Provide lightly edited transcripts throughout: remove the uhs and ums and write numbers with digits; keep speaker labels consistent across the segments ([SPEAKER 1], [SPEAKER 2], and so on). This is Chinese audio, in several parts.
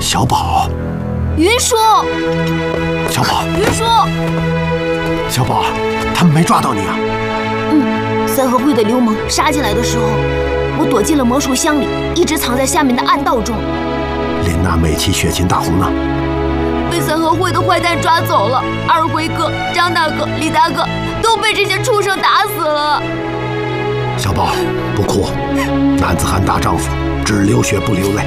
[SPEAKER 1] 小宝，
[SPEAKER 2] 云叔，
[SPEAKER 1] 小宝，
[SPEAKER 2] 云叔，
[SPEAKER 1] 小宝，他们没抓到你啊？
[SPEAKER 2] 三合会的流氓杀进来的时候，我躲进了魔术箱里，一直藏在下面的暗道中。
[SPEAKER 1] 林娜、美琪、雪琴、大红呢？
[SPEAKER 2] 被三合会的坏蛋抓走了。二辉哥、张大哥、李大哥都被这些畜生打死了。
[SPEAKER 1] 小宝，不哭，男子汉大丈夫，只流血不流泪。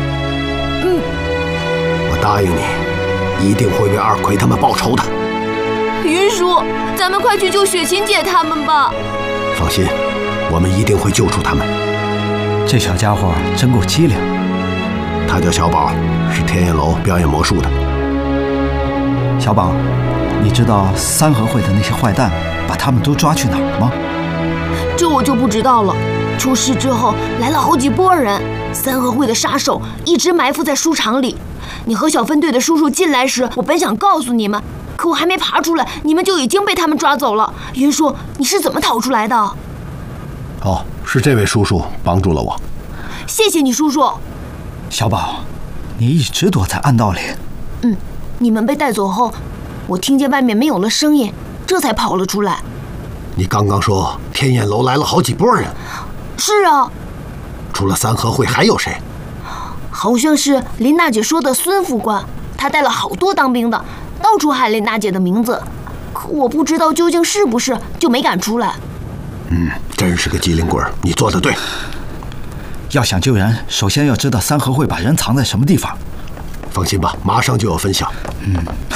[SPEAKER 1] 我答应你，一定会为二奎他们报仇的。
[SPEAKER 2] 云叔，咱们快去救雪琴姐他们吧。
[SPEAKER 1] 放心，我们一定会救出他们。
[SPEAKER 3] 这小家伙真够机灵。
[SPEAKER 1] 他叫小宝，是天焰楼表演魔术的。
[SPEAKER 3] 小宝，你知道三合会的那些坏蛋把他们都抓去哪儿了吗？
[SPEAKER 2] 这我就不知道了。出事之后来了好几波人，三合会的杀手一直埋伏在书场里。你和小分队的叔叔进来时，我本想告诉你们，可我还没爬出来，你们就已经被他们抓走了。云叔，你是怎么逃出来的？
[SPEAKER 1] 哦，是这位叔叔帮助了我。
[SPEAKER 2] 谢谢你，叔叔。
[SPEAKER 3] 小宝，你一直躲在暗道里。
[SPEAKER 2] 你们被带走后，我听见外面没有了声音，这才跑了出来。
[SPEAKER 1] 你刚刚说天焰楼来了好几波人。
[SPEAKER 2] 是啊，
[SPEAKER 1] 除了三合会还有谁？
[SPEAKER 2] 好像是林娜姐说的孙副官，他带了好多当兵的，到处喊林娜姐的名字，可我不知道究竟是不是，就没敢出来。
[SPEAKER 1] 真是个机灵鬼，你做得对。
[SPEAKER 3] 要想救人，首先要知道三合会把人藏在什么地方。
[SPEAKER 1] 放心吧，马上就有分晓。